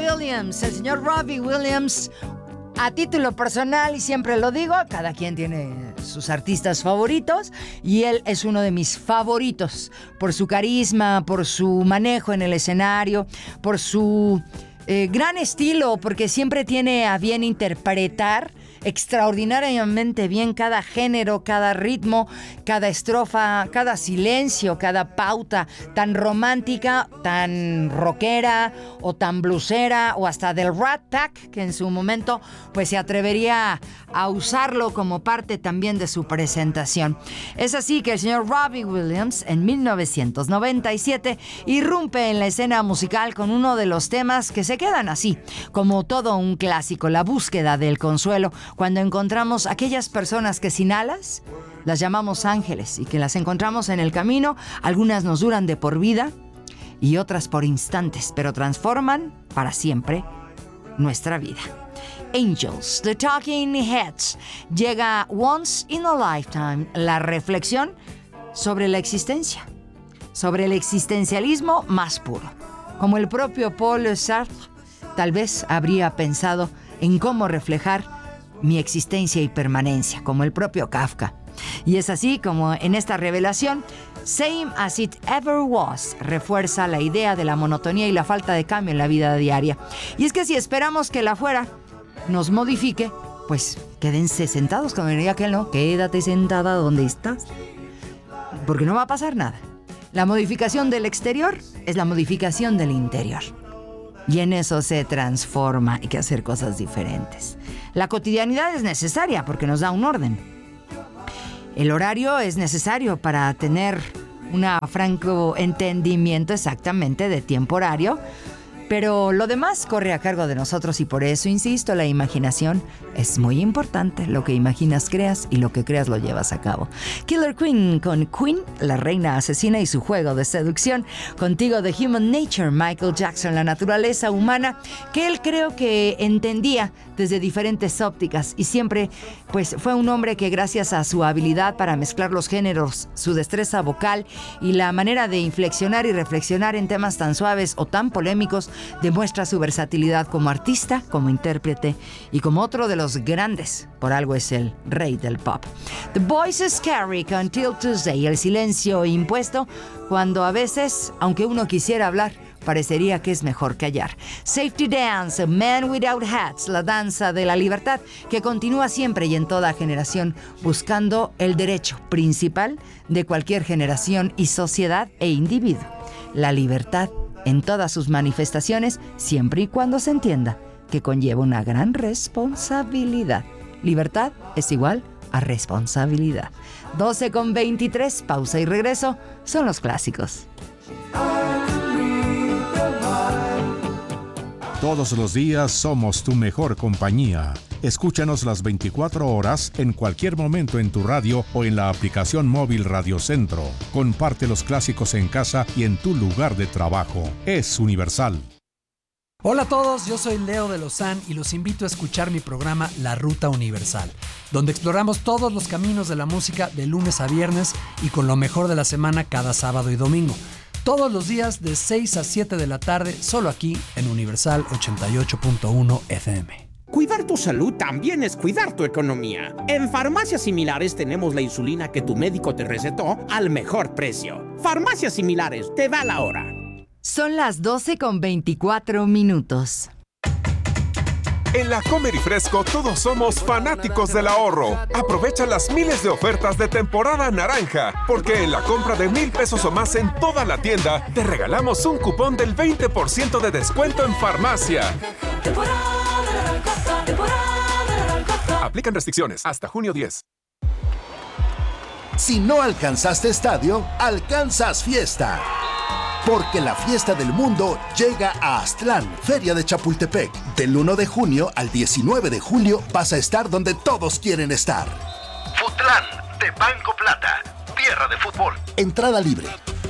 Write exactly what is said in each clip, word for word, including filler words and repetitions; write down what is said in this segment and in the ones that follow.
Williams, el señor Robbie Williams. A título personal, y siempre lo digo, cada quien tiene sus artistas favoritos y él es uno de mis favoritos por su carisma, por su manejo en el escenario, por su eh, gran estilo, porque siempre tiene a bien interpretar extraordinariamente bien cada género, cada ritmo, cada estrofa, cada silencio, cada pauta, tan romántica, tan rockera o tan bluesera o hasta del Rat Pack, que en su momento pues se atrevería a usarlo como parte también de su presentación. Es así que el señor Robbie Williams en mil novecientos noventa y siete irrumpe en la escena musical con uno de los temas que se quedan así, como todo un clásico, la búsqueda del consuelo, cuando encontramos aquellas personas que sin alas las llamamos ángeles y que las encontramos en el camino. Algunas nos duran de por vida y otras por instantes, pero transforman para siempre nuestra vida. Angels, The Talking Heads. Llega Once in a Lifetime, la reflexión sobre la existencia, sobre el existencialismo más puro. Como el propio Paul Sartre, tal vez habría pensado en cómo reflejar mi existencia y permanencia, como el propio Kafka. Y es así como en esta revelación, Same as it ever was, refuerza la idea de la monotonía y la falta de cambio en la vida diaria. Y es que si esperamos que la fuera nos modifique, pues quédense sentados, como diría aquel, ¿no? Quédate sentada donde estás, porque no va a pasar nada. La modificación del exterior es la modificación del interior. Y en eso se transforma. Hay que hacer cosas diferentes. La cotidianidad es necesaria porque nos da un orden. El horario es necesario para tener un franco entendimiento exactamente de tiempo horario. Pero lo demás corre a cargo de nosotros y por eso, insisto, la imaginación es muy importante. Lo que imaginas creas y lo que creas lo llevas a cabo. Killer Queen con Queen, la reina asesina y su juego de seducción. Contigo The Human Nature, Michael Jackson, la naturaleza humana, que él creo que entendía desde diferentes ópticas y siempre pues fue un hombre que gracias a su habilidad para mezclar los géneros, su destreza vocal y la manera de inflexionar y reflexionar en temas tan suaves o tan polémicos, demuestra su versatilidad como artista, como intérprete y como otro de los grandes. Por algo es el rey del pop. The Voices Carry Until Tuesday, el silencio impuesto cuando a veces, aunque uno quisiera hablar, parecería que es mejor callar. Safety Dance, Man Without Hats, la danza de la libertad que continúa siempre y en toda generación buscando el derecho principal de cualquier generación y sociedad e individuo. La libertad en todas sus manifestaciones, siempre y cuando se entienda que conlleva una gran responsabilidad. Libertad es igual a responsabilidad. doce con veintitrés, pausa y regreso, son los clásicos. Todos los días somos tu mejor compañía. Escúchanos las veinticuatro horas en cualquier momento en tu radio o en la aplicación móvil Radio Centro. Comparte los clásicos en casa y en tu lugar de trabajo. Es universal. Hola a todos, yo soy Leo de Lozán y los invito a escuchar mi programa La Ruta Universal, donde exploramos todos los caminos de la música de lunes a viernes y con lo mejor de la semana cada sábado y domingo. Todos los días de seis a siete de la tarde, solo aquí en Universal ochenta y ocho punto uno F M. Cuidar tu salud también es cuidar tu economía. En Farmacias Similares tenemos la insulina que tu médico te recetó al mejor precio. Farmacias Similares, te da la hora. Son las doce con veinticuatro minutos. En la Comer y Fresco todos somos fanáticos del ahorro. Aprovecha las miles de ofertas de temporada naranja, porque en la compra de mil pesos o más en toda la tienda, te regalamos un cupón del veinte por ciento de descuento en farmacia. Aplican restricciones hasta junio diez. Si no alcanzaste estadio, alcanzas fiesta. Porque la fiesta del mundo llega a Aztlán, Feria de Chapultepec. Del uno de junio al diecinueve de julio vas a estar donde todos quieren estar. Futlán, de Banco Plata, tierra de fútbol. Entrada libre.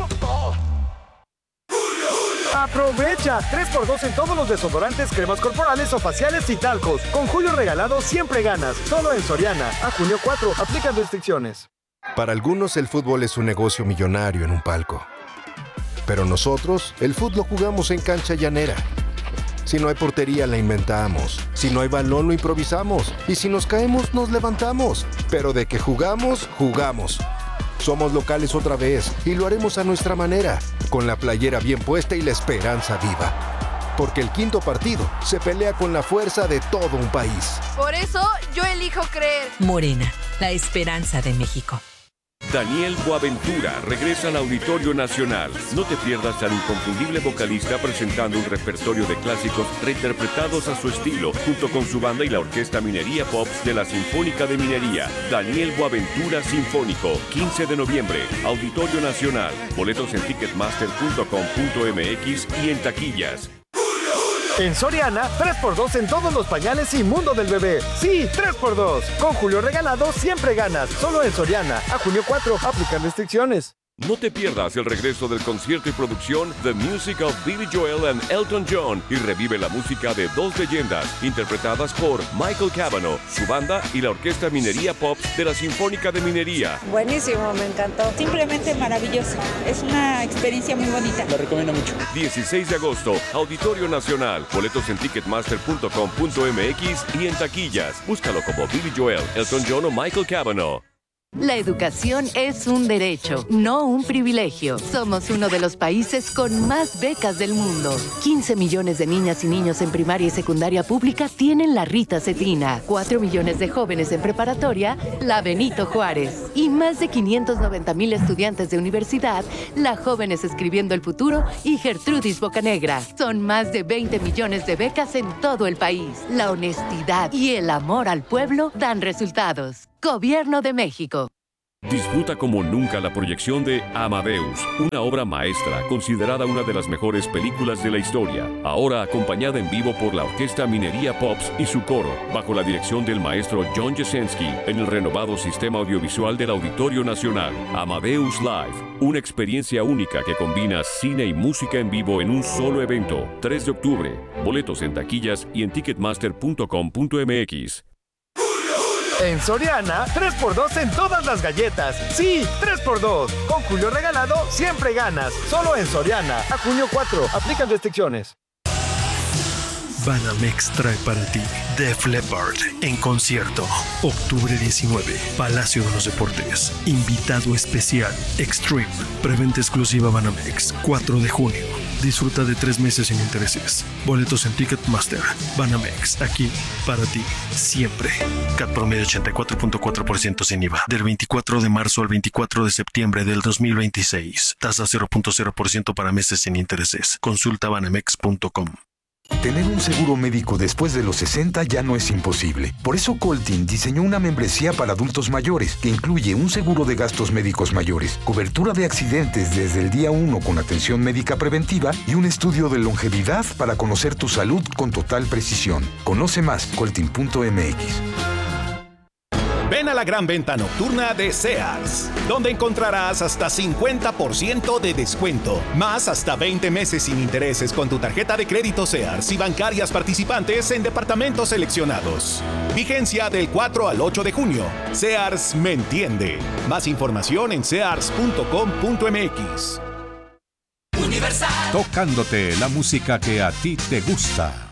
Aprovecha tres por dos en todos los desodorantes, cremas corporales o faciales y talcos. Con Julio regalado siempre ganas. Solo en Soriana. A junio cuatro, aplican restricciones. Para algunos el fútbol es un negocio millonario en un palco. Pero nosotros, el fútbol lo jugamos en cancha llanera, Si no hay portería, la inventamos. Si no hay balón, lo improvisamos. Y si nos caemos, nos levantamos. Pero de que jugamos, jugamos. Somos locales otra vez y lo haremos a nuestra manera, con la playera bien puesta y la esperanza viva. Porque el quinto partido se pelea con la fuerza de todo un país. Por eso yo elijo creer. Morena, la esperanza de México. Daniel Boaventura regresa al Auditorio Nacional. No te pierdas al inconfundible vocalista presentando un repertorio de clásicos reinterpretados a su estilo, junto con su banda y la Orquesta Minería Pops de la Sinfónica de Minería. Daniel Boaventura Sinfónico, quince de noviembre, Auditorio Nacional. Boletos en ticketmaster punto com punto m x y en taquillas. En Soriana, tres por dos en todos los pañales y mundo del bebé. Sí, tres por dos. Con Julio Regalado siempre ganas. Solo en Soriana. A junio cuatro, aplican restricciones. No te pierdas el regreso del concierto y producción The Music of Billy Joel and Elton John y revive la música de dos leyendas interpretadas por Michael Cavanaugh, su banda y la Orquesta Minería Pops de la Sinfónica de Minería. Buenísimo, me encantó. Simplemente maravilloso. Es una experiencia muy bonita. Lo recomiendo mucho. dieciséis de agosto, Auditorio Nacional. Boletos en ticketmaster punto com punto m x y en taquillas. Búscalo como Billy Joel, Elton John o Michael Cavanaugh. La educación es un derecho, no un privilegio. Somos uno de los países con más becas del mundo. quince millones de niñas y niños en primaria y secundaria pública tienen la Rita Cedina. cuatro millones de jóvenes en preparatoria, la Benito Juárez. Y más de quinientos noventa mil estudiantes de universidad, la Jóvenes Escribiendo el Futuro y Gertrudis Bocanegra. Son más de veinte millones de becas en todo el país. La honestidad y el amor al pueblo dan resultados. Gobierno de México. Disfruta como nunca la proyección de Amadeus, una obra maestra considerada una de las mejores películas de la historia. Ahora acompañada en vivo por la Orquesta Minería Pops y su coro, bajo la dirección del maestro John Jasenski, en el renovado sistema audiovisual del Auditorio Nacional. Amadeus Live, una experiencia única que combina cine y música en vivo en un solo evento. tres de octubre. Boletos en taquillas y en ticketmaster punto com punto m x. En Soriana, tres por dos en todas las galletas. Sí, tres por dos. Con Julio Regalado siempre ganas. Solo en Soriana. A junio cuatro, aplican restricciones. Banamex trae para ti Def Leppard en concierto. Octubre diecinueve, Palacio de los Deportes. Invitado especial, Extreme. Preventa exclusiva Banamex, cuatro de junio. Disfruta de tres meses sin intereses. Boletos en Ticketmaster. Banamex, aquí, para ti, siempre. C A T promedio ochenta y cuatro punto cuatro por ciento sin I V A. Del veinticuatro de marzo al veinticuatro de septiembre del dos mil veintiséis. Tasa cero punto cero por ciento para meses sin intereses. Consulta banamex punto com. Tener un seguro médico después de los sesenta ya no es imposible. Por eso Coltin diseñó una membresía para adultos mayores que incluye un seguro de gastos médicos mayores, cobertura de accidentes desde el día uno con atención médica preventiva y un estudio de longevidad para conocer tu salud con total precisión. Conoce más, coltin punto m x. Ven a la gran venta nocturna de Sears, donde encontrarás hasta cincuenta por ciento de descuento, más hasta veinte meses sin intereses con tu tarjeta de crédito Sears y bancarias participantes en departamentos seleccionados. Vigencia del cuatro al ocho de junio. Sears me entiende. Más información en sears punto com punto m x. Tocándote la música que a ti te gusta.